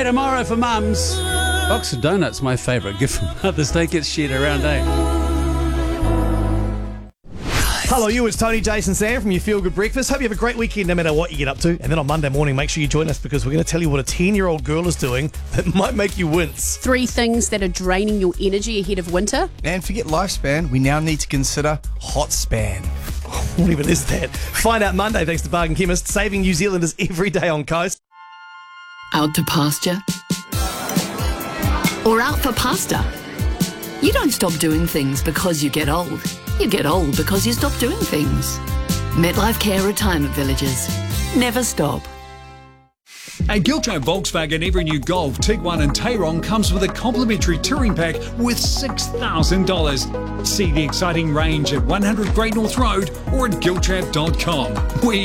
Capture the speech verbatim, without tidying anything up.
Tomorrow for mums. Box of donuts, my favourite gift for Mother's Day, gets shared around, eh? Hello, you. It's Tony, Jason, Sam from your Feel Good Breakfast. Hope you have a great weekend no matter what you get up to. And then on Monday morning, make sure you join us because we're going to tell you what a ten-year-old girl is doing that might make you wince. Three things that are draining your energy ahead of winter. And forget lifespan, we now need to consider hot span. What even is that? Find out Monday thanks to Bargain Chemist, saving New Zealanders every day on Coast. Out to pasture? Or out for pasta? You don't stop doing things because you get old. You get old because you stop doing things. MetLife Care Retirement Villages. Never stop. At Giltrap Volkswagen, every new Golf, Tiguan and Tayron comes with a complimentary touring pack worth six thousand dollars. See the exciting range at one hundred Great North Road or at giltrap dot com. We